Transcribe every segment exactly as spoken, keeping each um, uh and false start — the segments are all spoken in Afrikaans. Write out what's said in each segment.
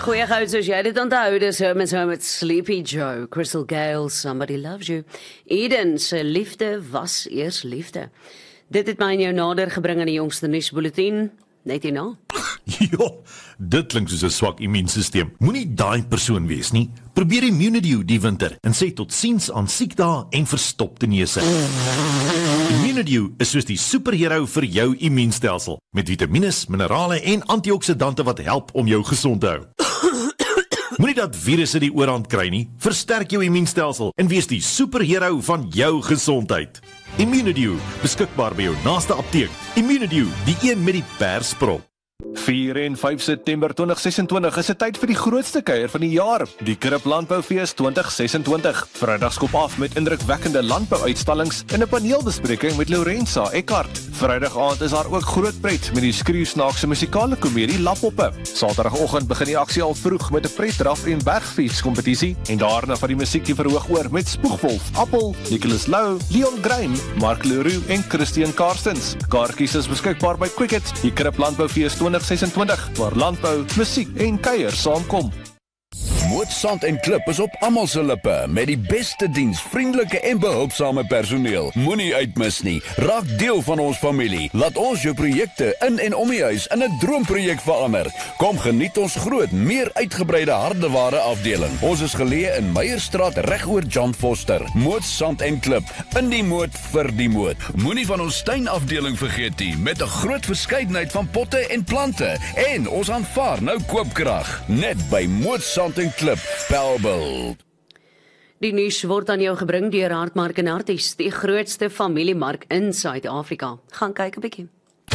Goeie gou soos jy dit onthou, dis Home and Home met Sleepy Joe, Crystal Gale, Somebody Loves You. Eden se liefde was eers liefde. Dit het my en jou nader gebring aan die jongste nuusbulletin, net hierna. Ja, dit klink soos 'n swak immuunstelsel. Moenie daai persoon wees nie. Probeer Immunidew die winter en sê totsiens aan siekdae en verstopte neuse. Immunidew is soos die superhero vir jou immuunstelsel, met vitamiene, minerale en antioksidante wat help om jou gesond te hou. Moenie dat virusse die oorhand kry nie. Versterk jou immuunstelsel en wees die superhero van jou gesondheid. Immunidew, beskikbaar by jou naaste apteek. Immunidew, die een met die persprop. vier en vyf September twintig sesentwintig is 'n tyd vir die grootste kuier van die jaar, die Krip Landboufees twintig sesentwintig. Vrydag skop af met indrukwekkende landbouuitstallings en 'n paneelbespreking met Lorenza Eckart. Vrydag aand is daar ook groot pret met die skreeusnaakse musikale komedie Lappoppe. Saterdagoggend begin die aksie al vroeg met 'n pretdraf en bergfiets kompetisie en daarna van die musiek die verhoog oor met Spoegwolf, Appel, Nicholas Lou, Leon Grime, Mark Leroux en Christian Karstens. Kaartjies is beskikbaar by Quicket, die Krip Landboufees twintig sesentwintig, waar landbou, musiek en kuier saamkom. Moot Sand en Klip is op almal se lippe met die beste diens, vriendelike en behulpsame personeel. Moenie uitmis nie. Raak deel van ons familie. Laat ons jou projekte in en om die huis in 'n droomprojek verander. Kom geniet ons groot, meer uitgebreide hardeware afdeling. Ons is geleë in Meyerstraat regoor John Foster. Moot Sand en Klip, in die moot vir die moot. Moenie van ons tuinafdeling vergeet nie, met 'n groot verskeidenheid van potte en plante. En ons aanvaar nou koopkrag, net by Moot Sand en Klip, Bellville. Die nuus word aan jou gebring deur Hartmark en Harties, die grootste familiemark in Suid-Afrika. Gaan kyk 'n bietjie.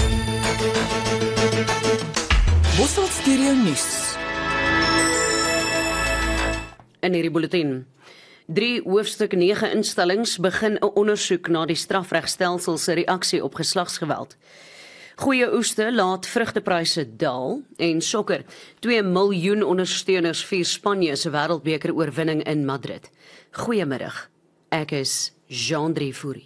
Bosveld Stereo Nuus. In hierdie bulletin. Drie hoofstuk nege instellings begin 'n ondersoek na die strafregstelsel se reaksie op geslagsgeweld. Goeie oeste laat vrugtepryse daal en sokker. twee miljoen ondersteuners vier Spanje se wêreldbeker oorwinning in Madrid. Goeiemiddag. Ek is Jean-Drie Fourie.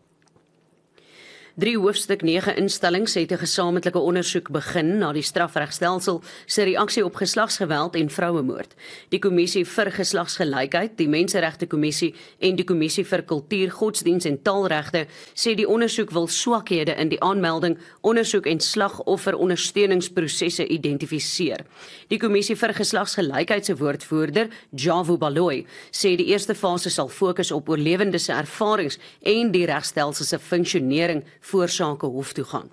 Drie hoofstuk nege instellings het 'n gesamentlike ondersoek begin na die strafregstelsel se reaksie op geslagsgeweld en vrouemoord. Die Kommissie vir Geslagsgelykheid, die Menseregte Kommissie en die Kommissie vir Kultuur, Godsdiens en Taalregte sê die ondersoek wil swakhede in die aanmelding, ondersoek en slagofferondersteuningsprosesse identifiseer. Die Kommissie vir Geslagsgelykheid se woordvoerder, Javu Baloyi, sê die eerste fase sal fokus op oorlewendes se ervarings en die regstelsel se funksionering voor sake hof toe gaan.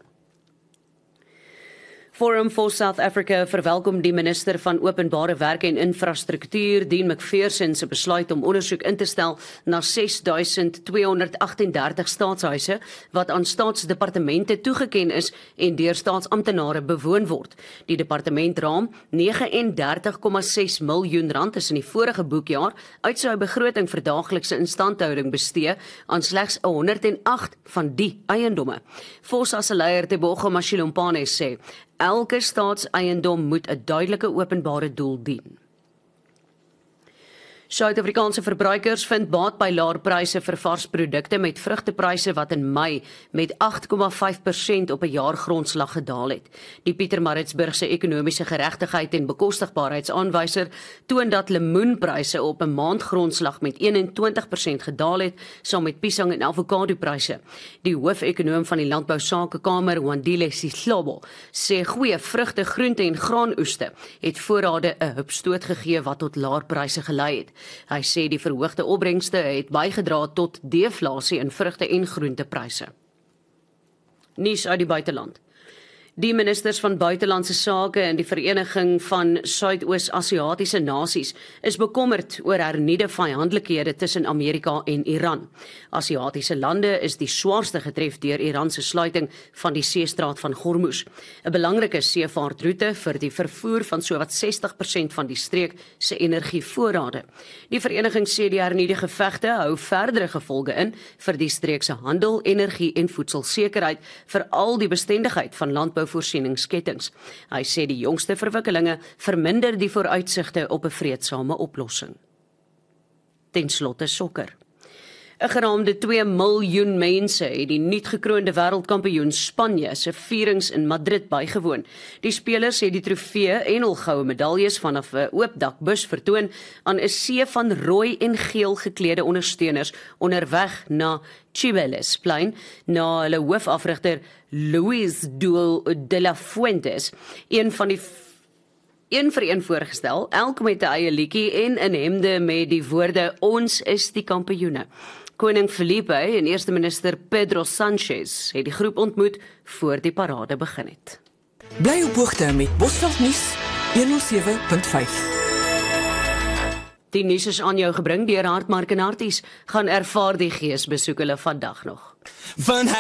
Forum for South Africa verwelkom die minister van Openbare Werke en Infrastruktuur, Dean McPherson, se besluit om ondersoek in te stel na ses duisend tweehonderd agt en dertig staatshuise wat aan staatsdepartemente toegeken is en deur staatsamptenare bewoon word. Die departement raam negenendertig komma ses miljoen rand is in die vorige boekjaar uit sy begroting vir daaglikse instandhouding bestee aan slegs honderd en agt van die eiendomme. Fossa se leier Tebogo Mashilompane sê elke staatseiendom moet 'n duidelike openbare doel dien. Suid-Afrikaanse verbruikers vind baat by laer pryse vir varsprodukte met vrugtepryse wat in Mei met agt komma vyf persent op 'n jaargrondslag gedaal het. Die Pietermaritzburgse ekonomiese geregtigheid en bekostigbaarheidsaanwyser toon dat lemoenpryse op 'n maandgrondslag met eenentwintig persent gedaal het, saam met piesang en avokadopryse. Die hoofekonoom van die Landbousakekamer, Wandile Sihlobo, sê goeie vrugte, groente en graanoeste het voorrade 'n hupstoot gegee wat tot laer pryse gelei het. Hy sê die verhoogde opbrengste het bygedra tot deflasie in vrugte en groentepryse. Nuus uit die buiteland. Die ministers van buitelandse sake en die Vereniging van Suidoos-Asiatiese Nasies is bekommerd oor hernuide vyandelikhede tussen Amerika en Iran. Asiatiese lande is die swaarste getref deur Iran se sluiting van die seestraat van Hormuz, 'n belangrike seevaartroete vir die vervoer van sowat sestig persent van die streek se energievoorrade. Die vereniging sê die hernuide gevegte hou verdere gevolge in vir die streek se handel, energie en voedselsekerheid, veral die bestendigheid van landbouvoorsieningskettings. Hy sê die jongste verwikkelinge verminder die vooruitsigte op 'n vreedsame oplossing. Ten slotte sokker. 'n Geraamde twee miljoen mense het die nuutgekroonde wêreldkampioen Spanje se vierings in Madrid bygewoon. Die spelers het die trofee en hul goue medaljes vanaf 'n oop dakbus vertoon aan 'n see van rooi en geel geklede ondersteuners onderweg na Chibelesplein, na hulle hoofafrigter Luis de la Fuentes, een van die een vir een voorgestel, elk met 'n eie liedjie en in hemde met die woorde "Ons is die kampioene". Koning Felipe en eerste minister Pedro Sanchez het die groep ontmoet voor die parade begin het. Bly op hoogte met Bosveld nuus honderd sewe punt vyf. Die nuus is aan jou gebring deur Hartmark en Harties. Gaan ervaar die gees, besoek hulle vandag nog. Van